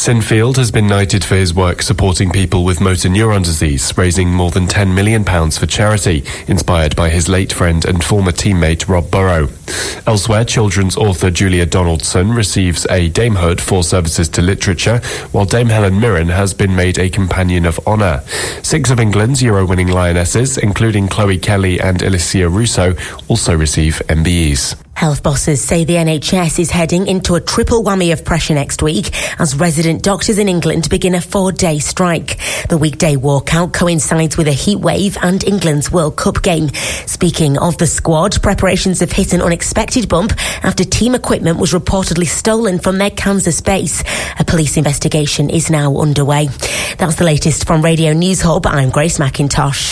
Sinfield has been knighted for his work supporting people with motor neuron disease, raising more than £10 million for charity, inspired by his late friend and former teammate Rob Burrow. Elsewhere, children's author Julia Donaldson receives a damehood for services to literature, while Dame Helen Mirren has been made a Companion of Honour. 6 of England's Euro-winning lionesses, including Chloe Kelly and Alicia Russo, also receive MBEs. Health bosses say the NHS is heading into a triple whammy of pressure next week as resident doctors in England begin a 4-day strike. The weekday walkout coincides with a heat wave and England's World Cup game. Speaking of the squad, preparations have hit an unexpected bump after team equipment was reportedly stolen from their Kansas base. A police investigation is now underway. That's the latest from Radio News Hub. I'm Grace McIntosh.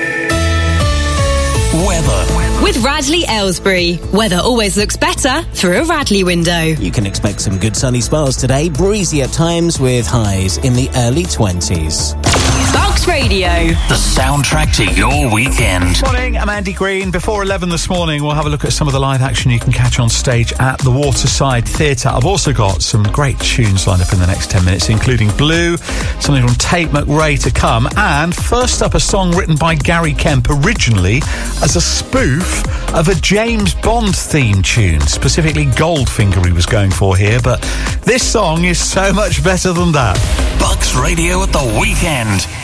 Weather. With Radley Aylesbury. Weather always looks better through a Radley window. You can expect some good sunny spells today, breezy at times with highs in the early 20s. Bucks Radio. The soundtrack to your weekend. Morning, I'm Andy Green. Before 11 this morning, we'll have a look at some of the live action you can catch on stage at the Waterside Theatre. I've also got some great tunes lined up in the next 10 minutes, including Blue, something from Tate McRae to come, and first up, a song written by Gary Kemp, originally as a spoof of a James Bond theme tune, specifically Goldfinger he was going for here, but this song is so much better than that. Bucks Radio at the weekend.